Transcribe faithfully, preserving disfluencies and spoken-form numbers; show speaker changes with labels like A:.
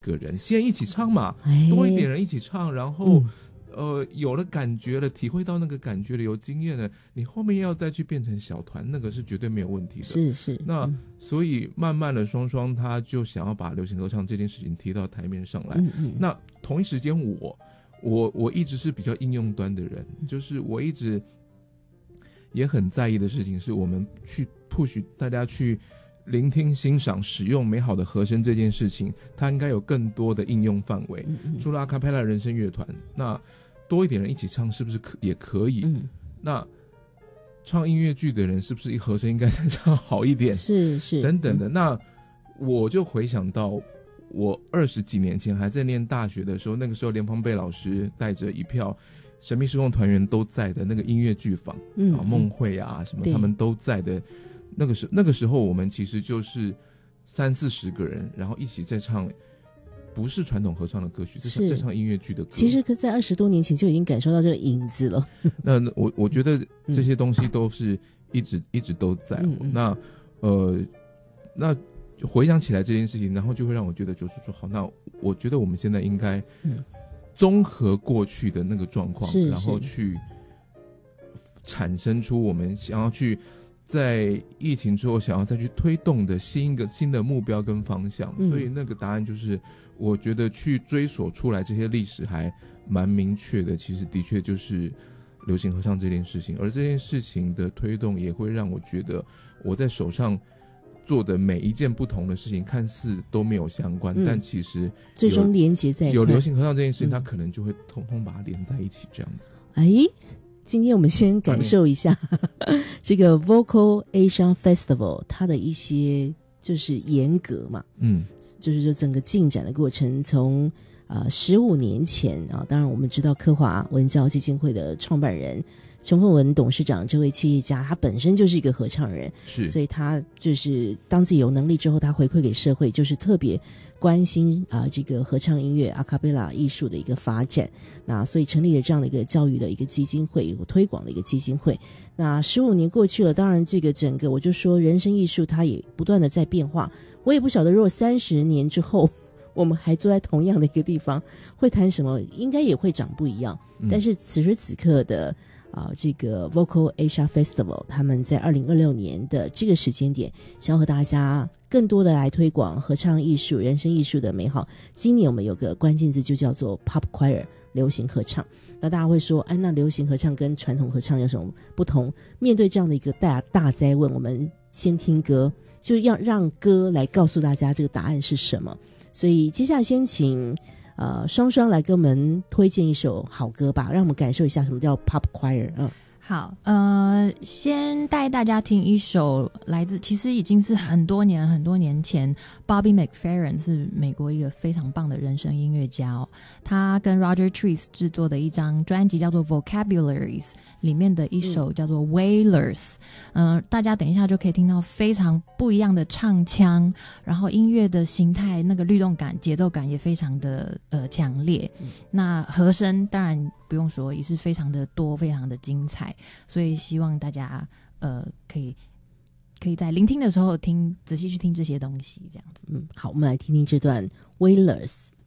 A: 个人先一起唱嘛，
B: 哎、
A: 多一点人一起唱，然后、
B: 嗯、
A: 呃有了感觉了，体会到那个感觉了，有经验了，你后面要再去变成小团，那个是绝对没有问题的。
B: 是是。
A: 那、
B: 嗯、
A: 所以慢慢的双双他就想要把流行合唱这件事情提到台面上来。
B: 嗯嗯。
A: 那同一时间我我我一直是比较应用端的人，就是我一直也很在意的事情是我们去 push 大家去聆听欣赏使用美好的和声这件事情，它应该有更多的应用范围。
B: 嗯嗯，
A: 除了阿卡贝拉人声乐团，那多一点人一起唱是不是可也可以？
B: 嗯，那
A: 唱音乐剧的人是不是和声应该再唱好一点？
B: 是是
A: 等等的、嗯、那我就回想到我二十几年前还在念大学的时候，那个时候连芳贝老师带着一票神秘时空团员都在的那个音乐剧坊，嗯啊，梦会啊什么他们都在的那个时那个时候我们其实就是三四十个人，然后一起在唱不是传统合唱的歌曲，是在唱音乐剧的歌。
B: 其实可在二十多年前就已经感受到这个影子了。
A: 那我我觉得这些东西都是一直、嗯、一直都在、嗯嗯、那呃那回想起来这件事情，然后就会让我觉得就是说好，那我觉得我们现在应该综合过去的那个状况、嗯、然后去产生出我们想要去在疫情之后想要再去推动的新一个新的目标跟方向、嗯、所以那个答案就是我觉得去追索出来这些历史还蛮明确的，其实的确就是流行合唱这件事情，而这件事情的推动也会让我觉得我在手上做的每一件不同的事情看似都没有相关、嗯、但其实
B: 最终连结在一块，
A: 有流行合唱这件事情、嗯、它可能就会通通把它连在一起这样子。
B: 哎，今天我们先感受一下这个 Vocal Asia Festival 它的一些就是严格嘛，嗯，就是说整个进展的过程，从呃十五年前啊，当然我们知道科华文教基金会的创办人陈凤文董事长这位企业家，他本身就是一个合唱人，
A: 是，
B: 所以他就是当自己有能力之后，他回馈给社会，就是特别关心啊、呃、这个合唱音乐阿卡贝拉艺术的一个发展。那所以成立了这样的一个教育的一个基金会，有推广的一个基金会。那十五年过去了，当然这个整个我就说人生艺术它也不断的在变化。我也不晓得如果三十年之后我们还坐在同样的一个地方会谈什么，应该也会长不一样、嗯、但是此时此刻的啊、呃，这个 Vocal Asia Festival 他们在二零二六年的这个时间点想要和大家更多的来推广合唱艺术人生艺术的美好。今年我们有个关键字就叫做 Pop Choir 流行合唱。那大家会说哎，那流行合唱跟传统合唱有什么不同？面对这样的一个大大哉问，我们先听歌，就要让歌来告诉大家这个答案是什么。所以接下来先请呃双双来给我们推荐一首好歌吧，让我们感受一下什么叫 Pop Choir。 嗯，
C: 好，呃先带大家听一首来自其实已经是很多年很多年前 Bobby McFerrin 是美国一个非常棒的人声音乐家哦，他跟 Roger Trees 制作的一张专辑叫做 Vocabularies 里面的一首叫做 Wailers。 嗯、呃，大家等一下就可以听到非常不一样的唱腔，然后音乐的形态那个律动感节奏感也非常的呃强烈、嗯、那和声当然不用说也是非常的多非常的精彩，所以希望大家呃可以可以在聆听的时候听仔细去听这些东西这样子。
B: 嗯，好，我们来听听这段 Wailers。